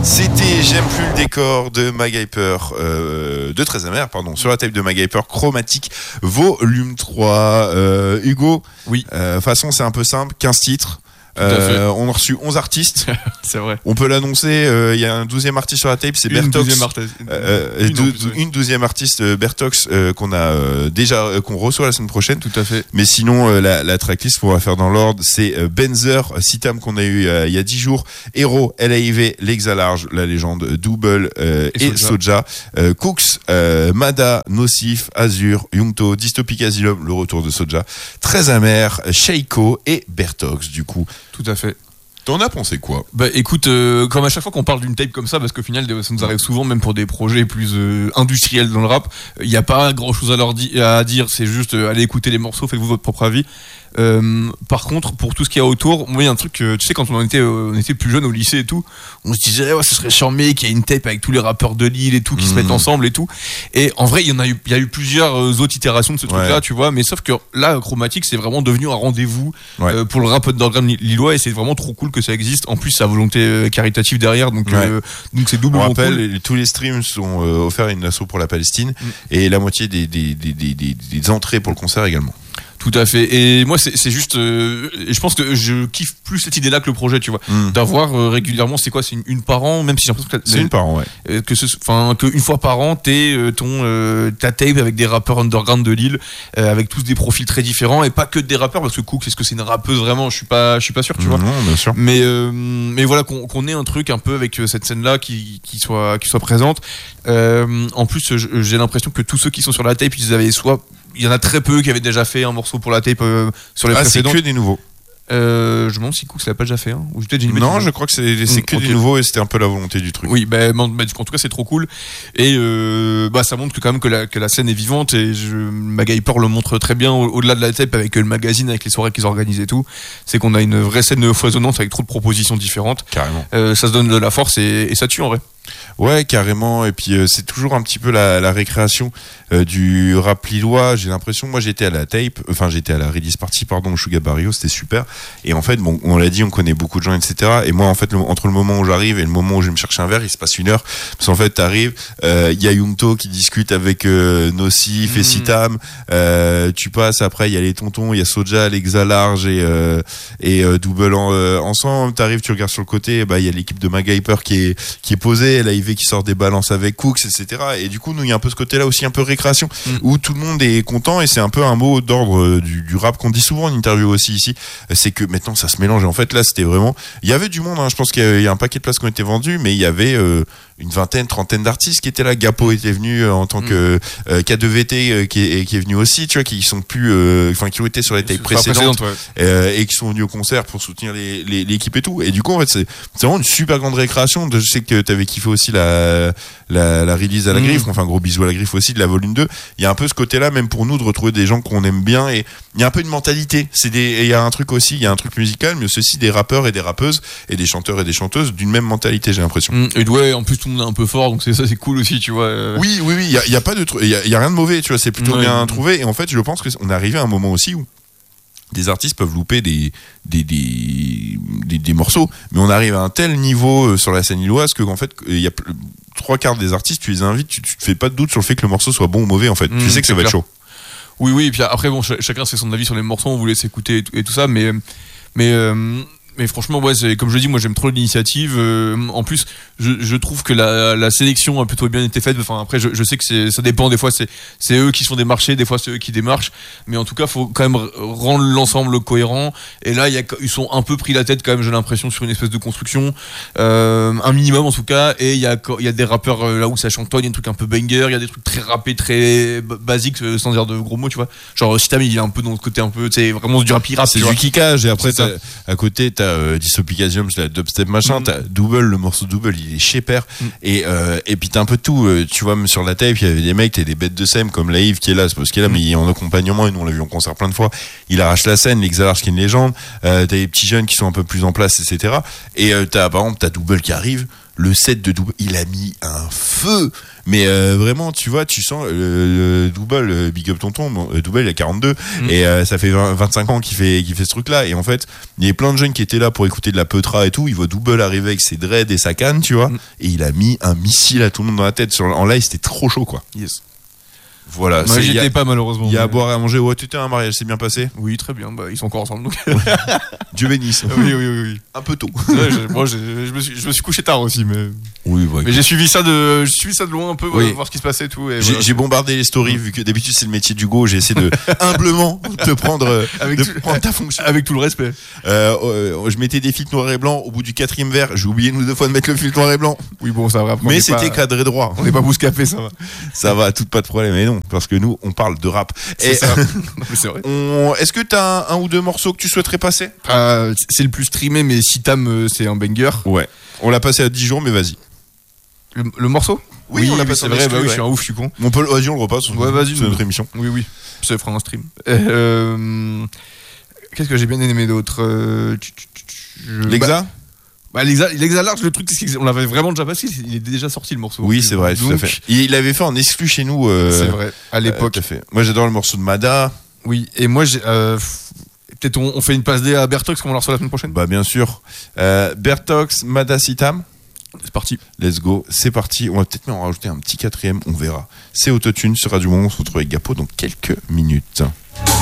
C'était J'aime plus le décor de MacGyver, de Très Amer, pardon, sur la tape de MacGyver Chromatique volume 3. Hugo, oui. Façon c'est un peu simple, 15 titres. On a reçu 11 artistes. C'est vrai. On peut l'annoncer, il y a un 12e artiste sur la tape, c'est Bertox. Une 12e artiste, Bertox, qu'on a déjà, qu'on reçoit la semaine prochaine. Tout à fait. Mais sinon, la tracklist, on va faire dans l'ordre, c'est Benzer, Sitam qu'on a eu il y a 10 jours, Hero, LAIV, L'Exalarge, la légende, Double et Soja, Cooks, Mada, Nocif, Azur, Yungto, Dystopic Asylum, le retour de Soja, Très Amer, Sheiko et Bertox, du coup. Tout à fait. T'en as pensé quoi? Bah écoute, comme à chaque fois qu'on parle d'une tape comme ça, parce qu'au final ça nous arrive souvent, même pour des projets plus industriels dans le rap, il n'y a pas grand chose à dire, c'est juste allez écouter les morceaux, faites-vous votre propre avis. Par contre, pour tout ce qu'il y a autour, moi il y a un truc, tu sais, quand on était plus jeune au lycée et tout, on se disait ouais, ce serait charmé qu'il y ait une tape avec tous les rappeurs de Lille et tout qui se mettent ensemble et tout. Et en vrai, il y a eu plusieurs autres itérations de ce truc-là, tu vois. Mais sauf que là, Chromatique, c'est vraiment devenu un rendez-vous pour le rap underground lillois, et c'est vraiment trop cool que ça existe. En plus, ça a volonté caritative derrière, donc c'est doublement cool. On rappelle, tous les streams sont offerts à une asso pour la Palestine et la moitié des entrées pour le concert également. Tout à fait. Et moi, c'est juste, je pense que je kiffe plus cette idée-là que le projet, tu vois, d'avoir régulièrement, c'est quoi, c'est une par an, même si j'ai l'impression que c'est une par an, que une fois par an, t'es ta tape avec des rappeurs underground de Lille, avec tous des profils très différents, et pas que des rappeurs, parce que Cook, est-ce que c'est une rappeuse vraiment, je suis pas sûr, tu vois. Non, bien sûr. Mais voilà, qu'on ait un truc un peu avec cette scène-là qui soit présente. En plus, j'ai l'impression que tous ceux qui sont sur la tape, il y en a très peu qui avaient déjà fait un morceau pour la tape sur les précédentes. C'est que des nouveaux. Je me demande si Cook l'a pas déjà fait. Ou non, je crois que c'est que des nouveaux, et c'était un peu la volonté du truc. Oui, en tout cas c'est trop cool. Et ça montre quand même que la scène est vivante, et MacGyver le montre très bien au-delà de la tape, avec le magazine, avec les soirées qu'ils organisent et tout. C'est qu'on a une vraie scène foisonnante avec trop de propositions différentes. Carrément. Ça se donne de la force et ça tue en vrai. Ouais, carrément. Et puis c'est toujours un petit peu la récréation du rap lillois. J'ai l'impression, moi j'étais à la release party, au Sugar Barrio, c'était super. Et en fait, bon, on l'a dit, on connaît beaucoup de gens, etc. Et moi, en fait, entre le moment où j'arrive et le moment où je vais me chercher un verre, il se passe 1 heure. Parce qu'en fait, t'arrives, il y a Yungto qui discute avec Nocif et Sitam. Tu passes, après il y a les tontons, il y a Soja, L'Exalarge et Double ensemble. T'arrives, tu regardes sur le côté, il y a l'équipe de MacGyver qui est posée, l'AIV qui sort des balances avec Cooks, etc. Et du coup, nous, il y a un peu ce côté-là aussi, un peu récréation, où tout le monde est content, et c'est un peu un mot d'ordre du rap qu'on dit souvent en interview aussi ici, c'est que maintenant ça se mélange. Et en fait, là, c'était vraiment, il y avait du monde, je pense qu'il y a un paquet de places qui ont été vendues, mais il y avait une vingtaine, trentaine d'artistes qui étaient là. Gapo était venu en tant que K2VT qui est venu aussi, tu vois, qui sont plus, qui ont été sur les tapes précédentes, et qui sont venus au concert pour soutenir l'équipe et tout. Et du coup, en fait, c'est vraiment une super grande récréation. Je sais que t'avais kiffé aussi la release à la griffe, enfin gros bisous à la griffe aussi de la volume 2. Il y a un peu ce côté là, même pour nous, de retrouver des gens qu'on aime bien, et il y a un peu une mentalité, il y a un truc aussi, il y a un truc musical, mais aussi des rappeurs et des rappeuses et des chanteurs et des chanteuses d'une même mentalité, j'ai l'impression. Et ouais, en plus tout le monde est un peu fort, donc c'est cool aussi, tu vois. Oui, il y a pas de il y a rien de mauvais, tu vois, c'est plutôt bien trouvé. Et en fait, je pense que on est arrivé à un moment aussi où des artistes peuvent louper des morceaux, mais on arrive à un tel niveau sur la scène lilloise que, en fait, il y a 3/4 des artistes, tu les invites, tu te fais pas de doute sur le fait que le morceau soit bon ou mauvais, en fait. Tu sais que ça va être chaud. Oui, et puis après, bon, chacun c'est son avis sur les morceaux, on vous laisse écouter et tout ça, mais franchement, ouais, c'est comme je le dis, moi j'aime trop l'initiative. En plus, je trouve que la sélection a plutôt bien été faite. Enfin, après, je sais que ça dépend. Des fois, c'est eux qui se font des marchés, des fois c'est eux qui démarchent. Mais en tout cas, faut quand même rendre l'ensemble cohérent. Et là, ils sont un peu pris la tête quand même. J'ai l'impression, sur une espèce de construction, un minimum en tout cas. Et il y a des rappeurs là où ça chantonne, il y a des trucs un peu banger, il y a des trucs très rappés, très basiques, sans dire de gros mots, tu vois. Genre Sitam, il est un peu dans le côté un peu, tu sais, vraiment du rap. C'est du kickage. Et après, à côté, t'as Dystopic Asylum, c'est la dubstep machin, t'as Double, le morceau Double, il est chez père, et puis t'as un peu de tout, tu vois, même sur la tape, il y avait des mecs, t'as des bêtes de scène comme Laïv qui est là, c'est parce qu'il est là, mais il est en accompagnement, et nous on l'a vu en concert plein de fois, il arrache la scène, L'Exalarge qui est une légende, t'as des petits jeunes qui sont un peu plus en place, etc. Et par exemple, t'as Double qui arrive, le set de double, il a mis un feu. Mais vraiment, tu vois, tu sens Double, big up tonton, Double il a 42 et ça fait 25 ans qu'il fait ce truc-là. Et en fait, il y avait plein de jeunes qui étaient là pour écouter de la Peutra et tout. Il voit Double arriver avec ses dreads et sa canne, tu vois, et il a mis un missile à tout le monde dans la tête. En live, c'était trop chaud, quoi. Yes. Voilà. Moi, j'y étais pas malheureusement. Il y a à boire et à manger. Ouais, tu étais à un mariage, c'est bien passé? Oui, très bien. Bah, ils sont encore ensemble. Donc. Dieu bénisse. Oui. Un peu tôt. Ouais, moi, je me suis couché tard aussi, mais. Oui, ouais. Mais j'ai suivi ça de loin un peu, voir ce qui se passait et tout. Et voilà. J'ai bombardé les stories vu que d'habitude c'est le métier d'Hugo. J'ai essayé de humblement te prendre, prendre ta fonction. Avec tout le respect. Je mettais des filtres noirs et blancs. Au bout du 4e verre, j'ai oublié une ou deux fois de mettre le filtre noir et blanc. Oui, bon, ça va. Mais c'était cadré droit. On n'est pas bouscapé, ça va. Ça va, tout pas de problème. Mais non, parce que nous, on parle de rap. C'est ça. Non, mais c'est vrai. Est-ce que t'as un ou deux morceaux que tu souhaiterais passer? C'est le plus streamé, mais Sitam, c'est un banger. Ouais. On l'a passé à 10 jours, mais vas-y. Le morceau? Oui, on l'a passé. C'est vrai, bah oui, je suis un ouf, je suis con. Vas-y, on le repasse. Ouais, vas-y. C'est notre émission. Oui. Ça fera un stream. Qu'est-ce que j'ai bien aimé d'autre? L'Exa? L'Exa Large, le truc, c'est qu'on l'avait vraiment déjà passé, il est déjà sorti le morceau. Oui, c'est vrai, tout à fait. Il l'avait fait en exclu chez nous. C'est vrai, à l'époque. Tout à fait. Moi, j'adore le morceau de Mada. Oui, et moi, peut-être on fait une passe D à Bertox, qu'on va la recevoir la semaine prochaine. Bah, bien sûr. Bertox, Mada Sitam. C'est parti. Let's go, c'est parti. On va peut-être même en rajouter un petit 4e, on verra. C'est Autotune sur Radio Mont, on se retrouve avec Gapo dans quelques minutes.